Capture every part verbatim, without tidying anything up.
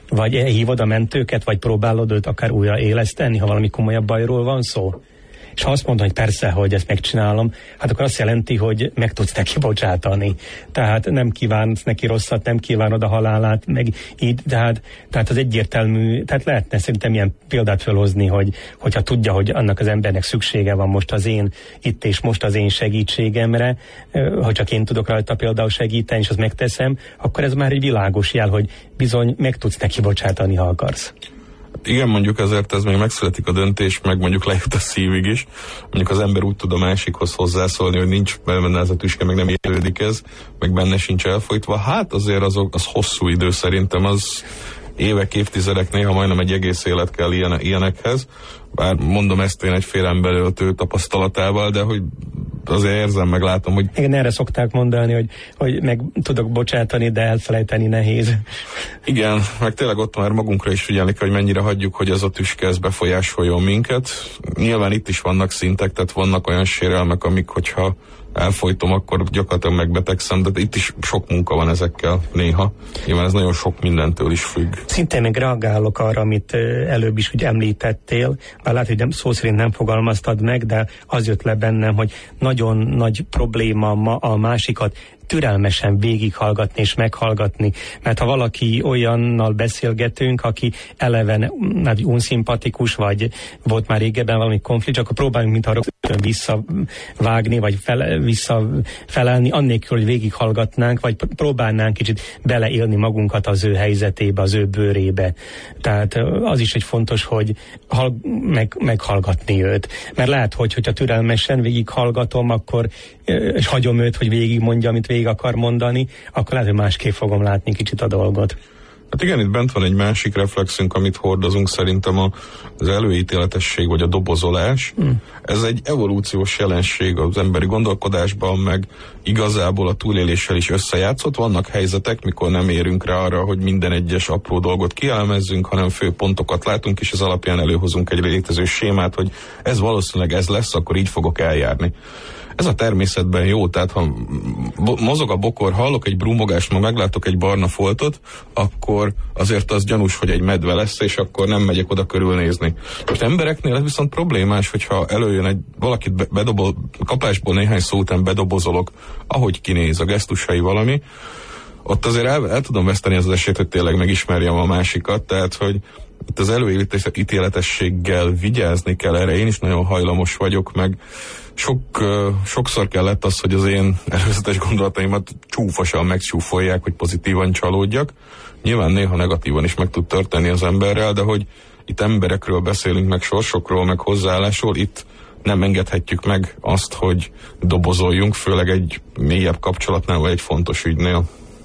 Vagy hívod a mentőket, vagy próbálod őt akár újra éleszteni, ha valami komolyabb bajról van szó? És ha azt mondod, hogy persze, hogy ezt megcsinálom, hát akkor azt jelenti, hogy meg tudsz neki bocsátani. Tehát nem kívánsz neki rosszat, nem kívánod a halálát, meg így, tehát, tehát az egyértelmű, tehát lehetne szerintem ilyen példát felhozni, hogy, hogyha tudja, hogy annak az embernek szüksége van most az én, itt és most az én segítségemre, ha csak én tudok rajta például segíteni, és azt megteszem, akkor ez már egy világos jel, hogy bizony meg tudsz neki bocsátani, ha akarsz. Igen, mondjuk ezért ez még megszületik a döntés, meg mondjuk lejut a szívig is. Mondjuk az ember úgy tud a másikhoz hozzászólni, hogy nincs benne ez a tüske, meg nem élődik ez, meg benne sincs elfolytva. Hát azért az, az hosszú idő szerintem, az évek, évtizedek, néha majdnem egy egész élet kell ilyen, ilyenekhez. Bár mondom ezt én egy fél emberöltő tapasztalatával, de hogy azért érzem, meg látom, hogy... Igen, erre szokták mondani, hogy, hogy meg tudok bocsátani, de elfelejteni nehéz. Igen, meg tényleg ott már magunkra is figyelni kell, hogy mennyire hagyjuk, hogy ez a tüske ez befolyásoljon minket. Nyilván itt is vannak szintek, tehát vannak olyan sérelmek, amik, hogyha elfolytom, akkor gyakorlatilag megbetegszem, de itt is sok munka van ezekkel néha. Nyilván ez nagyon sok mindentől is függ. Szintén még reagálok arra, amit előbb is úgy említettél, bár lehet, hogy nem, szó szerint nem fogalmaztad meg, de az jött le bennem, hogy nagyon nagy probléma ma a másikat türelmesen végighallgatni és meghallgatni, mert ha valaki olyannal beszélgetünk, aki eleven hát unszimpatikus, vagy volt már régebben valami konfliktus, akkor próbáljunk mintha rögtön visszavágni, vagy fel, visszafelelni, annélkül, hogy végighallgatnánk, vagy próbálnánk kicsit beleélni magunkat az ő helyzetébe, az ő bőrébe. Tehát az is egy fontos, hogy hall, meg, meghallgatni őt. Mert lehet, hogy hogyha türelmesen végighallgatom, akkor és hagyom őt, hogy végig mondja, amit végig akar mondani, akkor lehet, hogy másképp fogom látni kicsit a dolgot. Hát igen, itt bent van egy másik reflexünk, amit hordozunk, szerintem az előítéletesség, vagy a dobozolás. Hmm. Ez egy evolúciós jelenség az emberi gondolkodásban, meg igazából a túléléssel is összejátszott. Vannak helyzetek, mikor nem érünk rá arra, hogy minden egyes apró dolgot kielemezzünk, hanem fő pontokat látunk, és ez alapján előhozunk egy létező sémát, hogy ez valószínűleg ez lesz, akkor így fogok eljárni. Ez a természetben jó, tehát ha mozog a bokor, hallok egy brumogást, ma meglátok egy barna foltot, akkor azért az gyanús, hogy egy medve lesz, és akkor nem megyek oda körülnézni. Most embereknél ez viszont problémás, hogyha előjön egy valakit bedobol, kapásból néhány szó után bedobozolok, ahogy kinéz, a gesztusai valami, ott azért el, el tudom veszteni az esélyt, hogy tényleg megismerjem a másikat, tehát hogy itt az előítéletességgel vigyázni kell, erre én is nagyon hajlamos vagyok, meg Sok, uh, sokszor kellett az, hogy az én előzetes gondolataimat csúfosan megcsúfolják, hogy pozitívan csalódjak. Nyilván néha negatívan is meg tud történni az emberrel, de hogy itt emberekről beszélünk, meg sorsokról, meg hozzáállásról, itt nem engedhetjük meg azt, hogy dobozoljunk, főleg egy mélyebb kapcsolatnál, vagy egy fontos ügynél.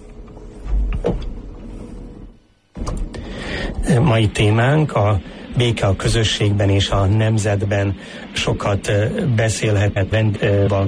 Mai témánk a béke a közösségben és a nemzetben. Sokat beszélhetett